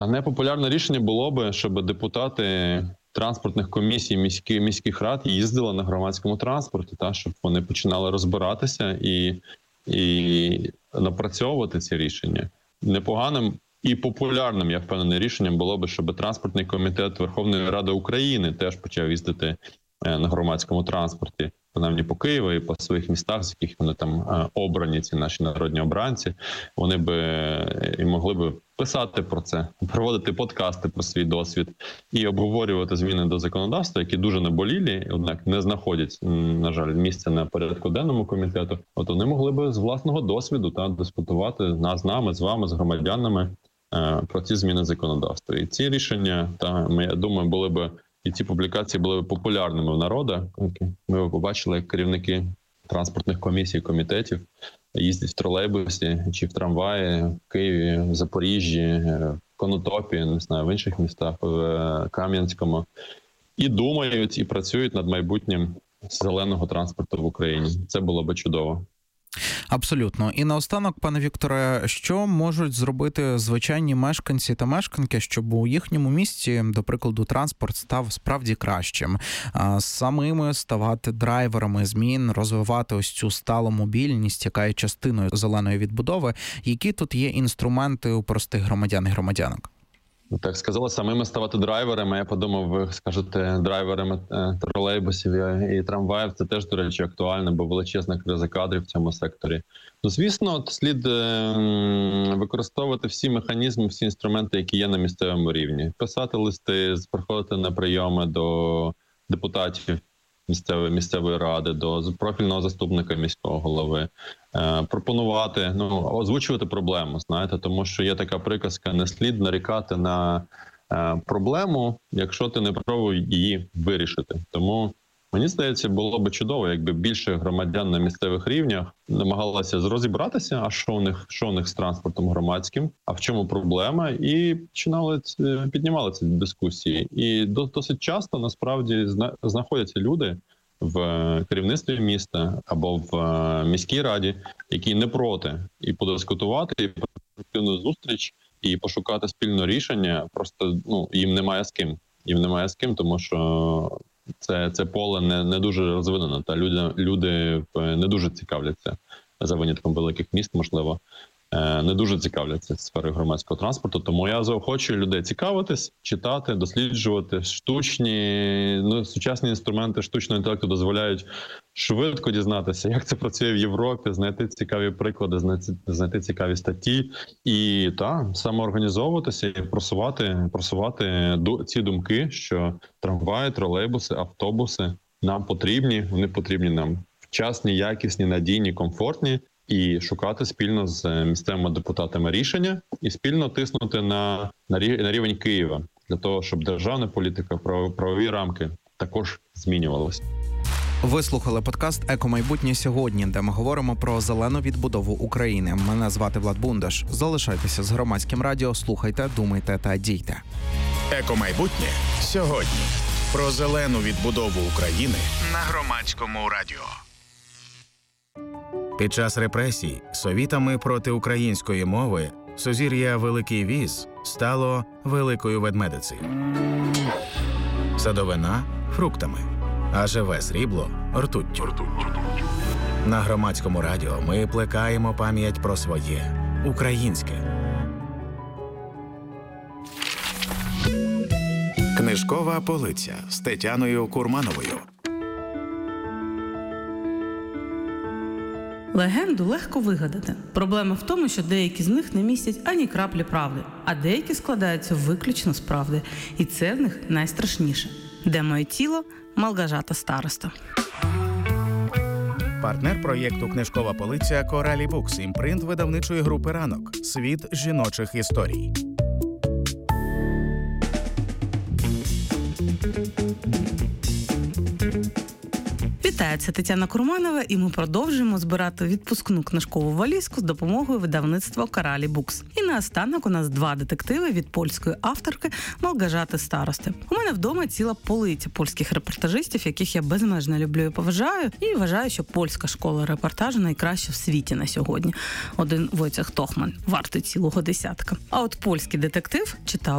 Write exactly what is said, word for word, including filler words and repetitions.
Непопулярне рішення було би, щоб депутати транспортних комісій міських, міських рад їздили на громадському транспорті, та, щоб вони починали розбиратися і, і напрацьовувати ці рішення. Непоганим і популярним, я впевнений, рішенням було би, щоб транспортний комітет Верховної Ради України теж почав їздити на громадському транспорті, принаймні по Києву і по своїх містах, з яких вони там обрані, ці наші народні обранці. Вони би і могли би писати про це, проводити подкасти про свій досвід і обговорювати зміни до законодавства, які дуже наболілі, однак не знаходять, на жаль, місця на порядку денному комітету. От вони могли би з власного досвіду та дискутувати з нами, з вами, з громадянами про ці зміни законодавства. І ці рішення, та ми, я думаю, були би і ці публікації були популярними в народу. Ми побачили, як керівники транспортних комісій, комітетів їздять в тролейбусі чи в трамваї в Києві, в Запоріжжі, в Конотопі, не знаю, в інших містах, в Кам'янському. І думають, і працюють над майбутнім зеленого транспорту в Україні. Це було би чудово. Абсолютно. І наостанок, пане Вікторе, що можуть зробити звичайні мешканці та мешканки, щоб у їхньому місті, до прикладу, транспорт став справді кращим? Самими ставати драйверами змін, розвивати ось цю сталу мобільність, яка є частиною зеленої відбудови. Які тут є інструменти у простих громадян і громадянок? Так сказали, самими ставати драйверами. Я подумав, ви скажете драйверами тролейбусів і трамваїв. Це теж, до речі, актуально, бо величезна криза кадрів в цьому секторі. Ну, звісно, слід використовувати всі механізми, всі інструменти, які є на місцевому рівні. Писати листи, приходити на прийоми до депутатів місцевої, місцевої ради, до профільного заступника міського голови. Е, пропонувати, ну, озвучувати проблему, знаєте, тому що є така приказка: не слід нарікати на е, проблему, якщо ти не пробував її вирішити. Тому, мені здається, було б чудово, якби більше громадян на місцевих рівнях намагалися розібратися, а що у них, що у них з транспортом громадським, а в чому проблема, і починали, піднімали ці дискусії. І досить часто, насправді, знаходяться люди в керівництві міста або в міській раді, які не проти і подискутувати, і продуктивну зустріч, і пошукати спільне рішення. Просто, ну, їм немає з ким. Їм немає з ким, тому що це, це поле не, не дуже розвинено, та люди, люди не дуже цікавляться, за винятком великих міст, можливо, не дуже цікавляться сфери громадського транспорту. Тому я заохочую людей цікавитись, читати, досліджувати. Штучні, ну, сучасні інструменти штучного інтелекту дозволяють швидко дізнатися, як це працює в Європі, знайти цікаві приклади, знайти, знайти цікаві статті і та самоорганізовуватися і просувати, просувати ці думки, що трамваї, тролейбуси, автобуси нам потрібні, вони потрібні нам вчасні, якісні, надійні, комфортні. І шукати спільно з місцевими депутатами рішення і спільно тиснути на, на рівень Києва для того, щоб державна політика, правові рамки також змінювалися. Ви слухали подкаст «Екомайбутнє сьогодні», де ми говоримо про зелену відбудову України. Мене звати Влад Бундаш. Залишайтеся з Громадським радіо, слухайте, думайте та дійте. «Екомайбутнє сьогодні». Про зелену відбудову України на Громадському радіо. Під час репресій совітами проти української мови сузір'я Великий Віз стало Великою Ведмедицею. Садовина – фруктами, а живе срібло – ртуттю. На Громадському радіо ми плекаємо пам'ять про своє – українське. Книжкова полиця з Тетяною Курмановою. Легенду легко вигадати. Проблема в тому, що деякі з них не містять ані краплі правди, а деякі складаються виключно з правди. І це в них найстрашніше. Де моє тіло? Малгажата староста. Партнер проєкту «Книжкова полиця» Коралі Букс, імпринт видавничої групи «Ранок». Світ жіночих історій. Вітаю, це Тетяна Курманова, і ми продовжуємо збирати відпускну книжкову валізку з допомогою видавництва Коралі Букс. І наостанок у нас два детективи від польської авторки Малгажати Старости. У мене вдома ціла полиця польських репортажистів, яких я безмежно люблю і поважаю, і вважаю, що польська школа репортажу найкраща в світі на сьогодні. Один Войцех Тохман вартий цілого десятка. А от польський детектив читав